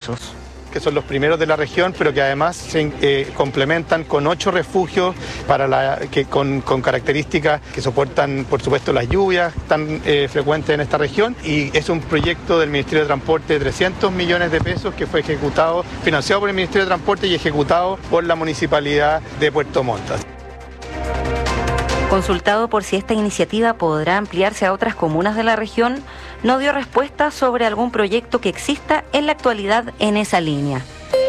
pesos. Que son los primeros de la región, pero que además se complementan con 8 refugios con características que soportan, por supuesto, las lluvias tan frecuentes en esta región. Y es un proyecto del Ministerio de Transporte de 300 millones de pesos que fue financiado por el Ministerio de Transporte y ejecutado por la Municipalidad de Puerto Montt. Consultado por si esta iniciativa podrá ampliarse a otras comunas de la región, no dio respuesta sobre algún proyecto que exista en la actualidad en esa línea.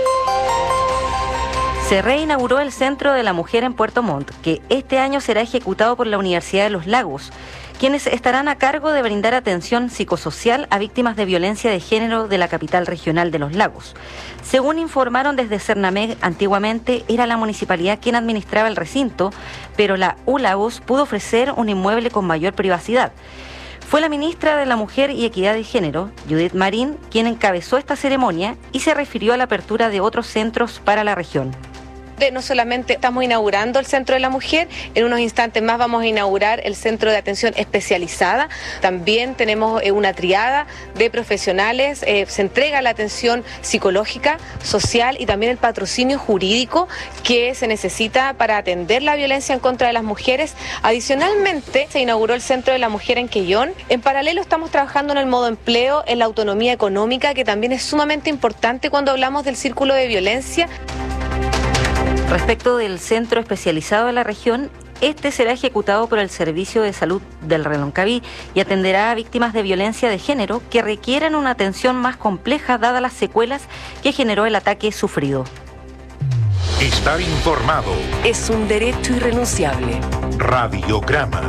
Se reinauguró el Centro de la Mujer en Puerto Montt, que este año será ejecutado por la Universidad de los Lagos, quienes estarán a cargo de brindar atención psicosocial a víctimas de violencia de género de la capital regional de Los Lagos. Según informaron desde Cernameg, antiguamente era la municipalidad quien administraba el recinto, pero la ULAGOS pudo ofrecer un inmueble con mayor privacidad. Fue la ministra de la Mujer y Equidad de Género, Judith Marín, quien encabezó esta ceremonia y se refirió a la apertura de otros centros para la región. No solamente estamos inaugurando el Centro de la Mujer, en unos instantes más vamos a inaugurar el Centro de Atención Especializada. También tenemos una triada de profesionales, se entrega la atención psicológica, social y también el patrocinio jurídico que se necesita para atender la violencia en contra de las mujeres. Adicionalmente, se inauguró el Centro de la Mujer en Quellón. En paralelo estamos trabajando en el modo empleo, en la autonomía económica, que también es sumamente importante cuando hablamos del círculo de violencia. Respecto del centro especializado de la región, este será ejecutado por el Servicio de Salud del Reloncaví y atenderá a víctimas de violencia de género que requieren una atención más compleja dadas las secuelas que generó el ataque sufrido. Estar informado es un derecho irrenunciable. Radiograma.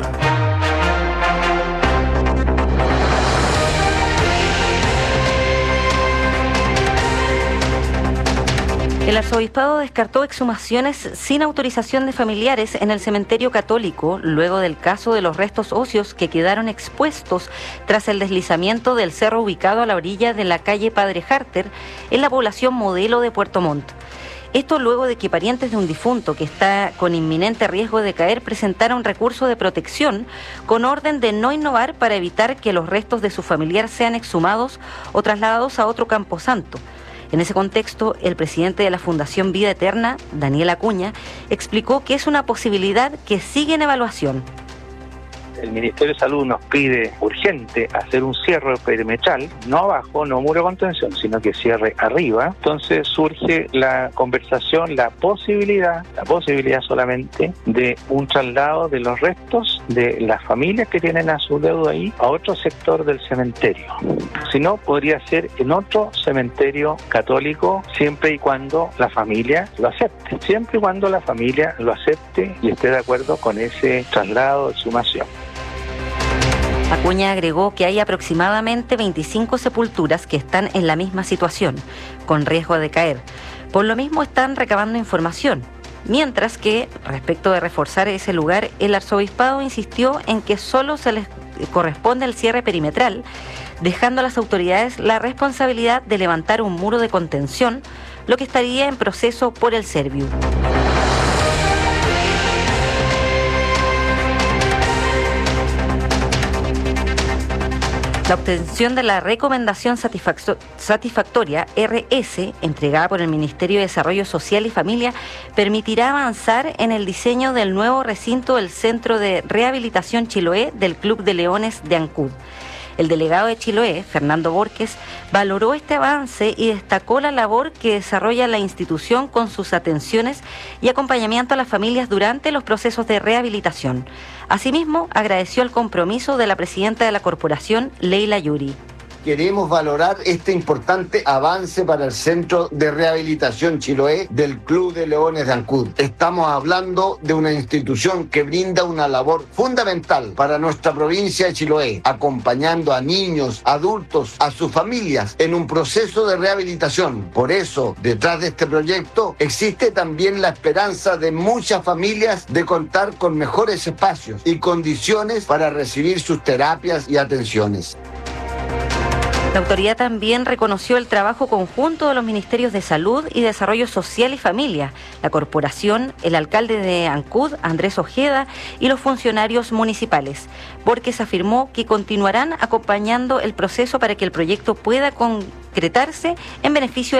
El arzobispado descartó exhumaciones sin autorización de familiares en el cementerio católico luego del caso de los restos óseos que quedaron expuestos tras el deslizamiento del cerro ubicado a la orilla de la calle Padre Harter en la población Modelo de Puerto Montt. Esto luego de que parientes de un difunto que está con inminente riesgo de caer presentara un recurso de protección con orden de no innovar para evitar que los restos de su familiar sean exhumados o trasladados a otro camposanto. En ese contexto, el presidente de la Fundación Vida Eterna, Daniel Acuña, explicó que es una posibilidad que sigue en evaluación. El Ministerio de Salud nos pide urgente hacer un cierre perimetral, no abajo, no muro de contención, sino que cierre arriba. Entonces surge la conversación, la posibilidad solamente de un traslado de los restos de las familias que tienen a su deuda ahí a otro sector del cementerio. Si no, podría ser en otro cementerio católico siempre y cuando la familia lo acepte. Siempre y cuando la familia lo acepte y esté de acuerdo con ese traslado de exhumación. Acuña agregó que hay aproximadamente 25 sepulturas que están en la misma situación, con riesgo de caer. Por lo mismo están recabando información. Mientras que, respecto de reforzar ese lugar, el arzobispado insistió en que solo se les corresponde el cierre perimetral, dejando a las autoridades la responsabilidad de levantar un muro de contención, lo que estaría en proceso por el Serviu. La obtención de la recomendación satisfactoria RS, entregada por el Ministerio de Desarrollo Social y Familia, permitirá avanzar en el diseño del nuevo recinto del Centro de Rehabilitación Chiloé del Club de Leones de Ancud. El delegado de Chiloé, Fernando Borges, valoró este avance y destacó la labor que desarrolla la institución con sus atenciones y acompañamiento a las familias durante los procesos de rehabilitación. Asimismo, agradeció el compromiso de la presidenta de la corporación, Leila Yuri. Queremos valorar este importante avance para el Centro de Rehabilitación Chiloé del Club de Leones de Ancud. Estamos hablando de una institución que brinda una labor fundamental para nuestra provincia de Chiloé, acompañando a niños, adultos, a sus familias en un proceso de rehabilitación. Por eso, detrás de este proyecto existe también la esperanza de muchas familias de contar con mejores espacios y condiciones para recibir sus terapias y atenciones. La autoridad también reconoció el trabajo conjunto de los Ministerios de Salud y Desarrollo Social y Familia, la Corporación, el alcalde de Ancud, Andrés Ojeda, y los funcionarios municipales. Borges afirmó que continuarán acompañando el proceso para que el proyecto pueda concretarse en beneficio de